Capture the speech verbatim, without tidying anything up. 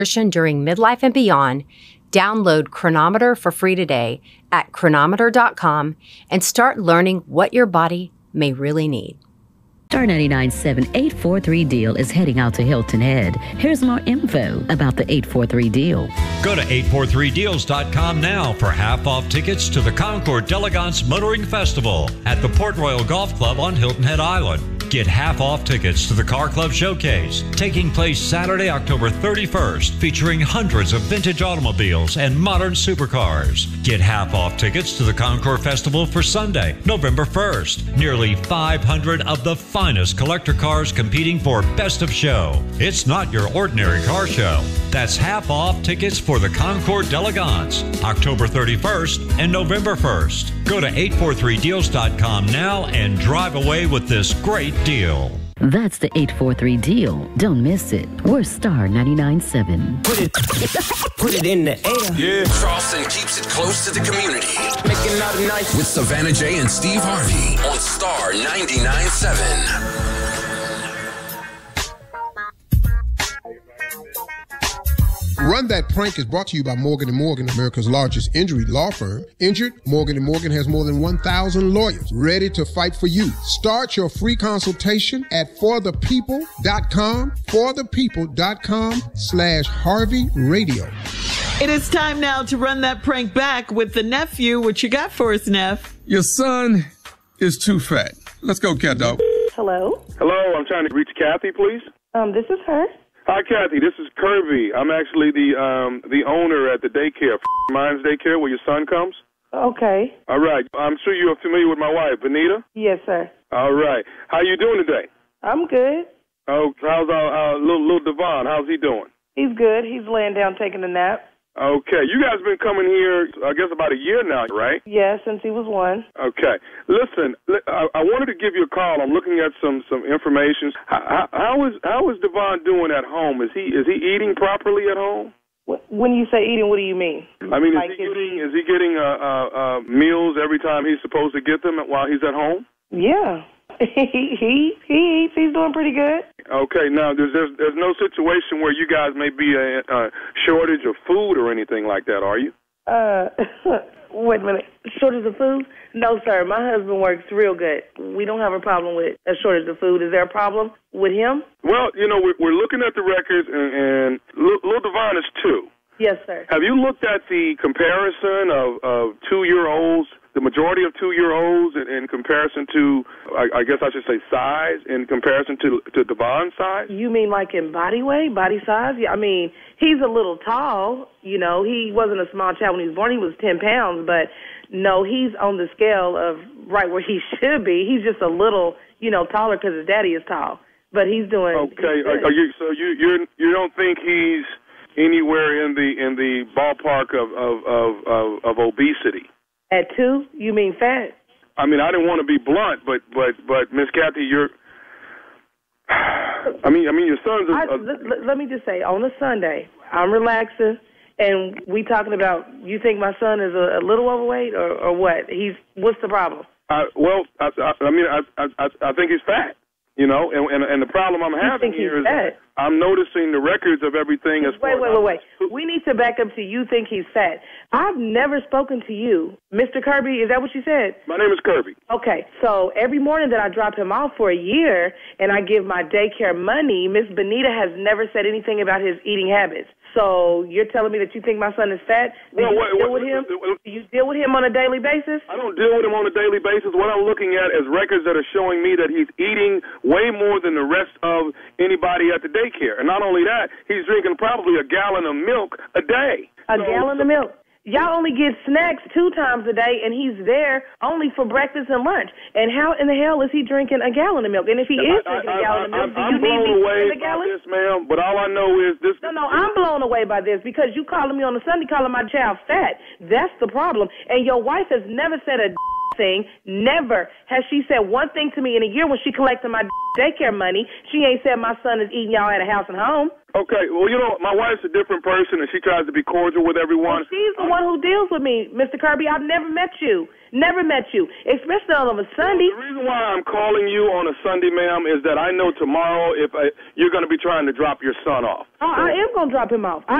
during midlife and beyond, download Chronometer for free today at chronometer dot com and start learning what your body may really need. Star ninety-nine point seven eight four three deal is heading out to Hilton Head. Here's more info about the eight four three deal. Go to eight four three deals dot com now for half-off tickets to the Concord D'Elegance Motoring Festival at the Port Royal Golf Club on Hilton Head Island. Get half-off tickets to the Car Club Showcase, taking place Saturday, October thirty-first, featuring hundreds of vintage automobiles and modern supercars. Get half-off tickets to the Concord Festival for Sunday, November first. Nearly five hundred of the finest collector cars competing for Best of Show. It's not your ordinary car show. That's half-off tickets for the Concord D'Elegance, October thirty-first and November first. Go to eight four three deals dot com now and drive away with this great deal. That's the eight four three deal. Don't miss it. We're Star ninety-nine point seven. Put it, put it in the air. Yeah. Charleston keeps it close to the community. Making out nice. With Savannah J and Steve Harvey on Star ninety-nine point seven. Run That Prank is brought to you by Morgan and Morgan, America's largest injury law firm. Injured? Morgan and Morgan has more than one thousand lawyers ready to fight for you. Start your free consultation at for the people dot com, for the people dot com slash Harvey Radio. It is time now to run that prank back with the nephew. What you got for us, Neff? Your son is too fat. Let's go, cat dog. Hello? Hello, I'm trying to reach Kathy, please. Um, this is her. Hi, Kathy. This is Kirby. I'm actually the um the owner at the daycare, Minds Daycare, where your son comes. Okay. All right. I'm sure you're familiar with my wife, Benita. Yes, sir. All right. How you doing today? I'm good. Oh, how's our, our little little Devon? How's he doing? He's good. He's laying down taking a nap. Okay. You guys been coming here, I guess, about a year now, right? Yeah, since he was one. Okay. Listen, I, I wanted to give you a call. I'm looking at some some information. How, how is how is Devon doing at home? Is he is he eating properly at home? When you say eating, what do you mean? I mean, like is he getting is he getting uh, uh, uh, meals every time he's supposed to get them while he's at home? Yeah. he he he eats. He's doing pretty good. Okay, now there's there's, there's no situation where you guys may be a, a shortage of food or anything like that, are you? Uh, wait a minute. Shortage of food? No, sir. My husband works real good. We don't have a problem with a shortage of food. Is there a problem with him? Well, you know, we're, we're looking at the records, and, and Lil Devon is two. Yes, sir. Have you looked at the comparison of, of two-year-olds, the majority of two-year-olds in, in comparison to, I, I guess I should say size, in comparison to, to Devon's size? You mean like in body weight, body size? Yeah, I mean, he's a little tall. You know, he wasn't a small child when he was born. He was ten pounds, but no, he's on the scale of right where he should be. He's just a little, you know, taller because his daddy is tall. But he's doing okay. He's are, are you so you you you don't think he's anywhere in the in the ballpark of of, of, of of obesity? At two, you mean fat? I mean, I didn't want to be blunt, but but but Miss Kathy, you're. I mean, I mean, your son's. A, I, a, let, let me just say, on a Sunday, I'm relaxing, and we talking about. You think my son is a, a little overweight, or, or what? He's what's the problem? I, well, I, I, I mean, I, I I think he's fat. You know, and, and and the problem I'm having here is fat? I'm noticing the records of everything as wait, far wait, as wait, wait. We need to back up to you think he's fat. I've never spoken to you. Mister Kirby, is that what you said? My name is Kirby. Okay, so every morning that I drop him off for a year and I give my daycare money, Miss Benita has never said anything about his eating habits. So you're telling me that you think my son is fat? Do well, you wait, deal wait, with him? wait, wait, Do you deal with him on a daily basis? I don't deal with him on a daily basis. What I'm looking at is records that are showing me that he's eating way more than the rest of anybody at the daycare. And not only that, he's drinking probably a gallon of milk a day. A so, gallon of milk? Y'all only get snacks two times a day, and he's there only for breakfast and lunch. And how in the hell is he drinking a gallon of milk? And if he is I, drinking I, a gallon I, of milk, I, do I'm you need blown me away to a by gallon? this, ma'am. But all I know is this. No, no, I'm blown away by this because you calling me on a Sunday calling my child fat. That's the problem. And your wife has never said a thing. Never has she said one thing to me in a year when she collected my daycare money. She ain't said my son is eating y'all at a house and home. Okay, well, you know, my wife's a different person, and she tries to be cordial with everyone. Well, she's the one who deals with me, Mister Kirby. I've never met you. Never met you, especially on a Sunday. The reason why I'm calling you on a Sunday, ma'am, is that I know tomorrow if I, you're going to be trying to drop your son off. Oh, I am going to drop him off. I